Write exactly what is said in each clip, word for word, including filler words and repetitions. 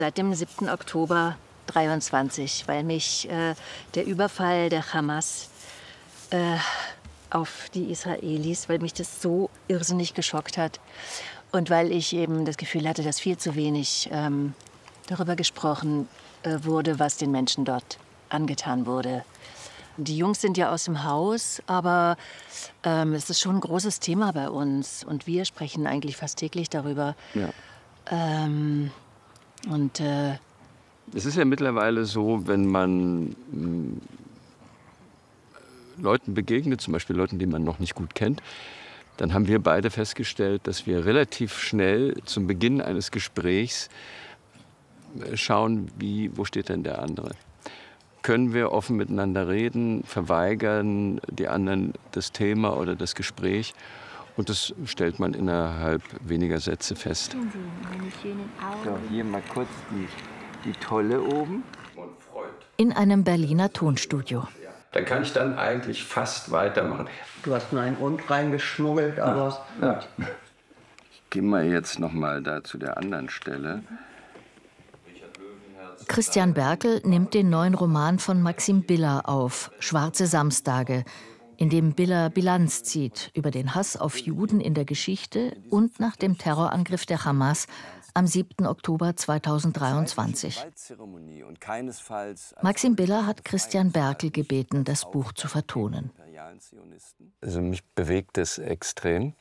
Seit dem siebten Oktober dreiundzwanzig, weil mich äh, der Überfall der Hamas äh, auf die Israelis, weil mich das so irrsinnig geschockt hat und weil ich eben das Gefühl hatte, dass viel zu wenig ähm, darüber gesprochen äh, wurde, was den Menschen dort angetan wurde. Die Jungs sind ja aus dem Haus, aber ähm, es ist schon ein großes Thema bei uns und wir sprechen eigentlich fast täglich darüber. Ja. Ähm, und äh, Es ist ja mittlerweile so, wenn man mh, Leuten begegnet, zum Beispiel Leuten, die man noch nicht gut kennt, dann haben wir beide festgestellt, dass wir relativ schnell zum Beginn eines Gesprächs schauen, wie, wo steht denn der andere? Können wir offen miteinander reden, verweigern die anderen das Thema oder das Gespräch? Und das stellt man innerhalb weniger Sätze fest. So, hier mal kurz die, die Tolle oben. In einem Berliner Tonstudio. Da kann ich dann eigentlich fast weitermachen. Du hast nur einen Hund reingeschmuggelt, aber... Ja. Ich gehe mal jetzt noch mal da zu der anderen Stelle. Christian Berkel nimmt den neuen Roman von Maxim Biller auf, Schwarze Samstage, in dem Biller Bilanz zieht über den Hass auf Juden in der Geschichte und nach dem Terrorangriff der Hamas am siebten Oktober zweitausenddreiundzwanzig. Maxim Biller hat Christian Berkel gebeten, das Buch zu vertonen. Also mich bewegt es extrem,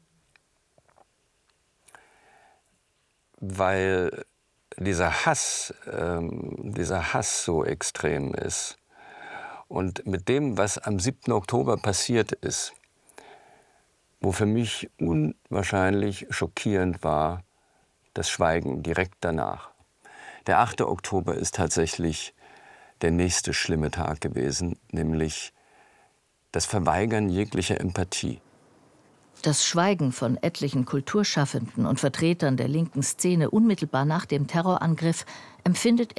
weil dieser Hass, ähm, dieser Hass so extrem ist. Und mit dem, was am siebten Oktober passiert ist, wo für mich unwahrscheinlich schockierend war, das Schweigen direkt danach. Der achte Oktober ist tatsächlich der nächste schlimme Tag gewesen, nämlich das Verweigern jeglicher Empathie. Das Schweigen von etlichen Kulturschaffenden und Vertretern der linken Szene unmittelbar nach dem Terrorangriff empfindet